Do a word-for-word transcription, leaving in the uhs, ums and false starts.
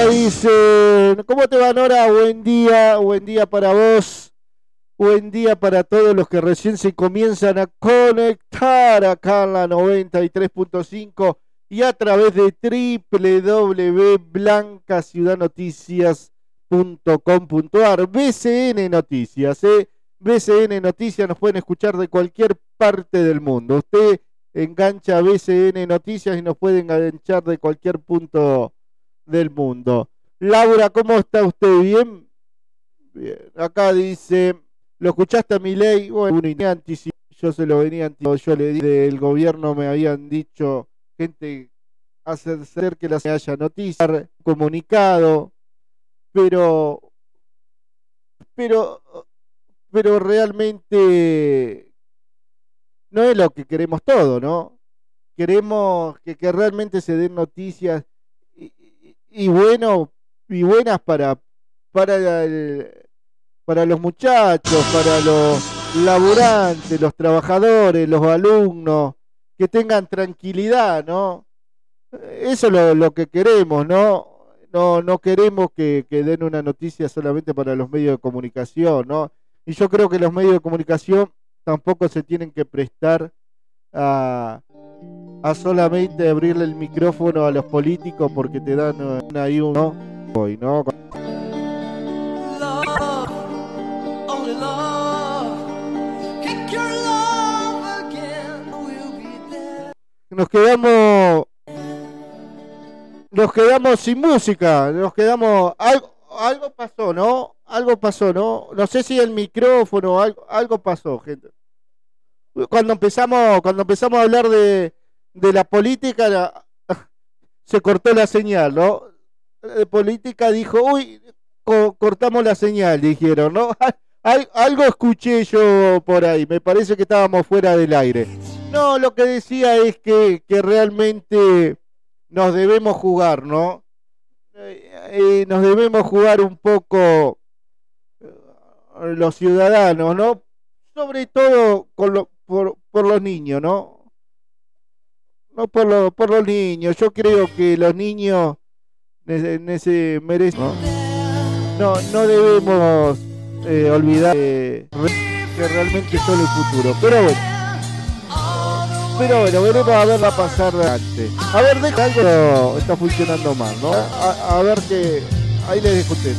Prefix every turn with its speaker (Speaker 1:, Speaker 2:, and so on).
Speaker 1: acá dicen, ¿cómo te va, Nora? Buen día, buen día para vos, buen día para todos los que recién se comienzan a conectar acá en la noventa y tres punto cinco y a través de doble u doble u doble u punto blanca ciudad noticias punto com punto ar. B C N Noticias, ¿eh? B C N Noticias, nos pueden escuchar de cualquier parte del mundo. Usted engancha a B C N Noticias y nos pueden enganchar de cualquier punto del mundo. Laura, ¿cómo está usted? ¿Bien? Bien. Acá dice, ¿lo escuchaste a Milei? Bueno, yo se lo venía anticipando. Yo le dije, el gobierno me habían dicho, gente, hacer que las haya noticias, comunicado, pero, pero, pero realmente no es lo que queremos todos, ¿no? Queremos que, que realmente se den noticias y, y, y bueno, y buenas para, para, el, para los muchachos, para los laburantes, los trabajadores, los alumnos, que tengan tranquilidad, ¿no? Eso es lo, lo que queremos, ¿no? No, no queremos que, que den una noticia solamente para los medios de comunicación, ¿no? Y yo creo que los medios de comunicación tampoco se tienen que prestar a, a solamente abrirle el micrófono a los políticos porque te dan ahí un no, hoy, ¿no? Nos quedamos nos quedamos sin música, nos quedamos algo, algo pasó, ¿no? Algo pasó, ¿no? No sé si el micrófono, algo, algo pasó, gente. Cuando empezamos, cuando empezamos a hablar de, de la política, la, se cortó la señal, ¿no? De política dijo, uy, co cortamos la señal, dijeron, ¿no? Al, algo escuché yo por ahí, me parece que estábamos fuera del aire. No, lo que decía es que, que realmente nos debemos jugar, ¿no? Eh, eh, nos debemos jugar un poco los ciudadanos, ¿no? Sobre todo con lo, por, por los niños, ¿no? No por, lo, por los niños. Yo creo que los niños merecen, ¿no? No, no debemos eh, olvidar eh, que realmente son el futuro. Pero bueno, pero bueno, veremos a ver la pasar adelante. A ver, deja algo está funcionando mal, ¿no? A, a ver que ahí les dejo usted.